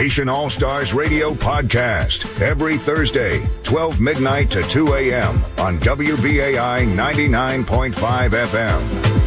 Nation All-Stars Radio podcast every Thursday, 12 midnight to 2 a.m. on WBAI 99.5 FM.